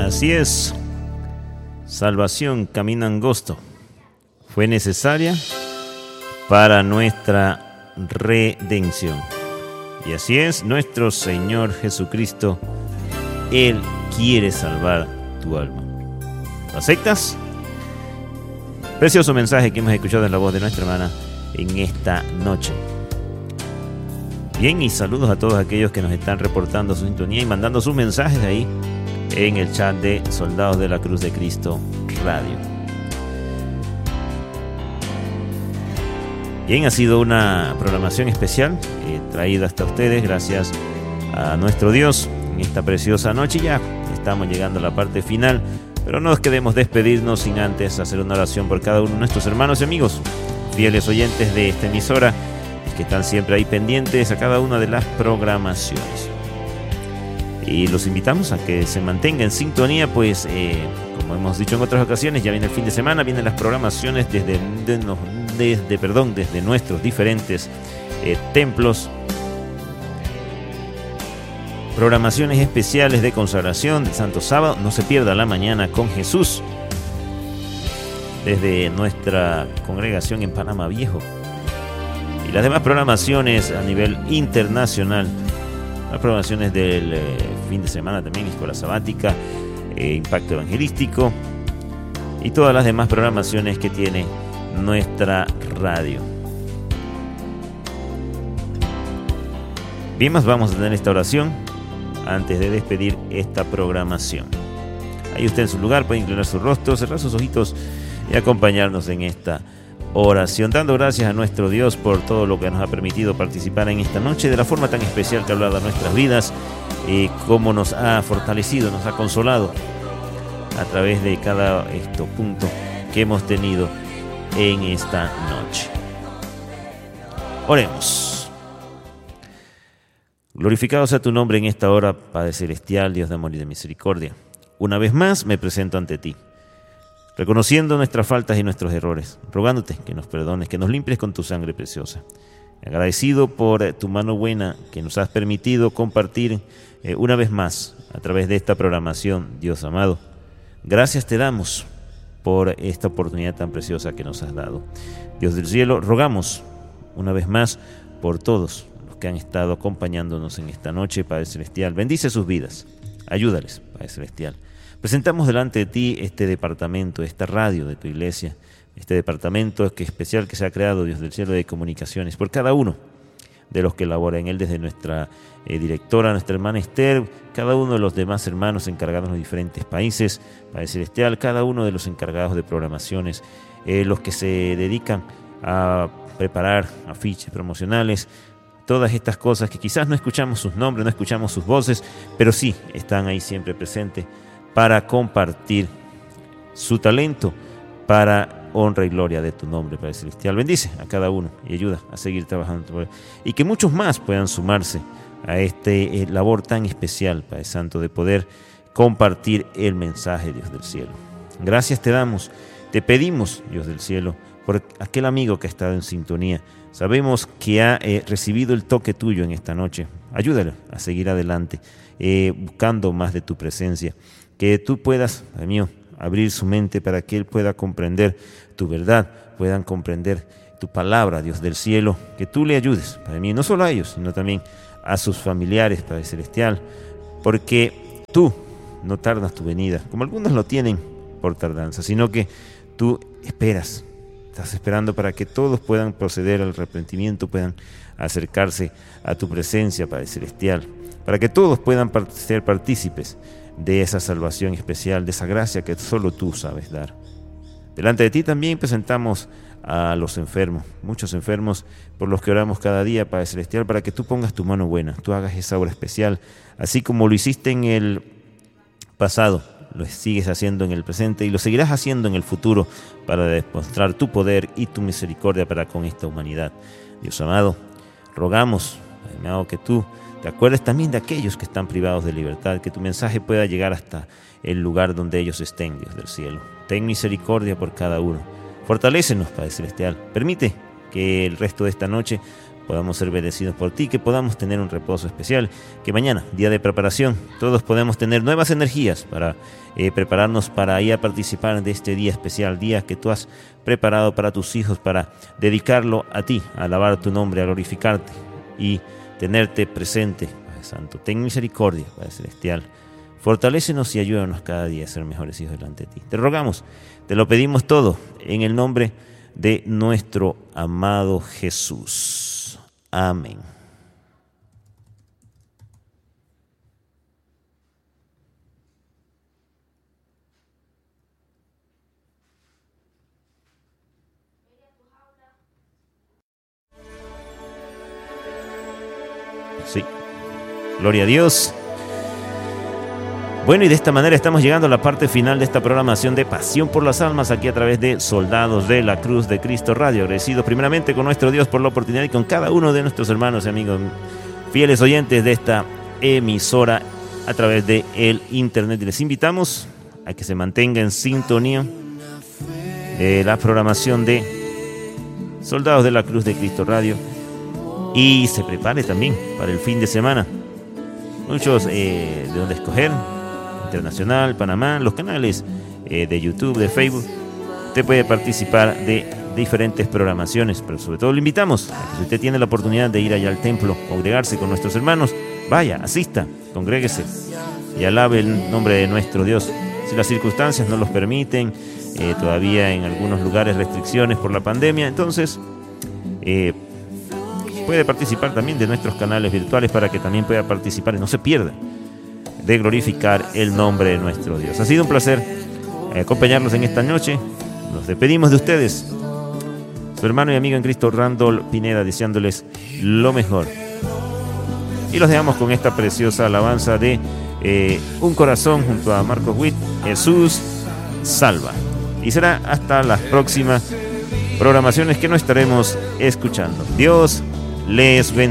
Así es, salvación, camino angosto, fue necesaria para nuestra redención. Y así es, nuestro Señor Jesucristo, Él quiere salvar tu alma. ¿Lo aceptas? Precioso mensaje que hemos escuchado en la voz de nuestra hermana en esta noche. Bien, y saludos a todos aquellos que nos están reportando su sintonía y mandando sus mensajes ahí en el chat de Soldados de la Cruz de Cristo Radio. Bien, ha sido una programación especial traída hasta ustedes gracias a nuestro Dios en esta preciosa noche. Ya estamos llegando a la parte final, pero no nos queremos despedirnos sin antes hacer una oración por cada uno de nuestros hermanos y amigos, fieles oyentes de esta emisora, que están siempre ahí pendientes a cada una de las programaciones. Y los invitamos a que se mantengan en sintonía, pues como hemos dicho en otras ocasiones, ya viene el fin de semana, vienen las programaciones desde nuestros diferentes templos, programaciones especiales de consagración del Santo Sábado. No se pierda la mañana con Jesús desde nuestra congregación en Panamá Viejo, y las demás programaciones a nivel internacional, las programaciones del fin de semana también, Escuela Sabática, Impacto Evangelístico y todas las demás programaciones que tiene nuestra radio. Bien, más vamos a tener esta oración antes de despedir esta programación. Ahí usted en su lugar puede inclinar su rostro, cerrar sus ojitos y acompañarnos en esta oración, dando gracias a nuestro Dios por todo lo que nos ha permitido participar en esta noche, de la forma tan especial que ha hablado a nuestras vidas, y cómo nos ha fortalecido, nos ha consolado a través de cada punto que hemos tenido en esta noche. Oremos. Glorificado sea tu nombre en esta hora, Padre Celestial, Dios de amor y de misericordia. Una vez más me presento ante ti, reconociendo nuestras faltas y nuestros errores, rogándote que nos perdones, que nos limpies con tu sangre preciosa. Agradecido por tu mano buena que nos has permitido compartir una vez más a través de esta programación, Dios amado. Gracias te damos por esta oportunidad tan preciosa que nos has dado. Dios del cielo, rogamos una vez más por todos los que han estado acompañándonos en esta noche, Padre Celestial. Bendice sus vidas, ayúdales, Padre Celestial. Presentamos delante de ti este departamento, esta radio de tu iglesia, este departamento especial que se ha creado, Dios del cielo, de comunicaciones, por cada uno de los que labora en él, desde nuestra directora, nuestra hermana Esther, cada uno de los demás hermanos encargados en los diferentes países, Padre Celestial, cada uno de los encargados de programaciones, los que se dedican a preparar afiches promocionales, todas estas cosas que quizás no escuchamos sus nombres, no escuchamos sus voces, pero sí están ahí siempre presentes para compartir su talento para honra y gloria de tu nombre, Padre Celestial. Bendice a cada uno y ayuda a seguir trabajando, y que muchos más puedan sumarse a este labor tan especial, Padre Santo, de poder compartir el mensaje, Dios del cielo. Gracias te damos, te pedimos, Dios del cielo, por aquel amigo que ha estado en sintonía. Sabemos que ha recibido el toque tuyo en esta noche. Ayúdalo a seguir adelante, buscando más de tu presencia. Que tú puedas, Padre mío, abrir su mente para que él pueda comprender tu verdad, puedan comprender tu palabra, Dios del cielo. Que tú le ayudes, Padre mío, no solo a ellos, sino también a sus familiares, Padre Celestial, porque tú no tardas tu venida, como algunos lo tienen por tardanza, sino que tú esperas. Estás esperando para que todos puedan proceder al arrepentimiento, puedan acercarse a tu presencia, Padre Celestial, para que todos puedan ser partícipes de esa salvación especial, de esa gracia que solo tú sabes dar. Delante de ti también presentamos a los enfermos, muchos enfermos por los que oramos cada día, Padre Celestial, para que tú pongas tu mano buena, tú hagas esa obra especial, así como lo hiciste en el pasado, lo sigues haciendo en el presente y lo seguirás haciendo en el futuro para demostrar tu poder y tu misericordia para con esta humanidad. Dios amado, rogamos, amado, que tú te acuerdes también de aquellos que están privados de libertad, que tu mensaje pueda llegar hasta el lugar donde ellos estén, Dios del cielo. Ten misericordia por cada uno. Fortalécenos, Padre Celestial. Permite que el resto de esta noche podamos ser bendecidos por ti, que podamos tener un reposo especial, que mañana, día de preparación, todos podemos tener nuevas energías para prepararnos para ir a participar de este día especial, día que tú has preparado para tus hijos, para dedicarlo a ti, a alabar tu nombre, a glorificarte y tenerte presente, Padre Santo. Ten misericordia, Padre Celestial. Fortalécenos y ayúdanos cada día a ser mejores hijos delante de ti. Te rogamos, te lo pedimos todo en el nombre de nuestro amado Jesús. Amén. Sí, gloria a Dios. Bueno, y de esta manera estamos llegando a la parte final de esta programación de Pasión por las Almas, aquí a través de Soldados de la Cruz de Cristo Radio. Agradecidos primeramente con nuestro Dios por la oportunidad y con cada uno de nuestros hermanos y amigos, fieles oyentes de esta emisora a través de el internet. Y les invitamos a que se mantenga en sintonía de la programación de Soldados de la Cruz de Cristo Radio y se prepare también para el fin de semana. Muchos de donde escoger: Internacional, Panamá, los canales de YouTube, de Facebook. Usted puede participar de diferentes programaciones, pero sobre todo le invitamos a que si usted tiene la oportunidad de ir allá al templo, congregarse con nuestros hermanos, vaya, asista, congréguese y alabe el nombre de nuestro Dios. Si las circunstancias no los permiten, todavía en algunos lugares restricciones por la pandemia, entonces puede participar también de nuestros canales virtuales para que también pueda participar y no se pierda de glorificar el nombre de nuestro Dios. Ha sido un placer acompañarlos en esta noche. Nos despedimos de ustedes, su hermano y amigo en Cristo Randall Pineda, deseándoles lo mejor. Y los dejamos con esta preciosa alabanza de Un Corazón junto a Marcos Witt, Jesús salva. Y será hasta las próximas programaciones que nos estaremos escuchando. Dios les bendiga.